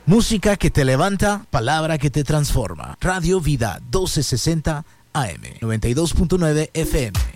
Música que te levanta, palabra que te transforma. Radio Vida 1260 AM, 92.9 FM.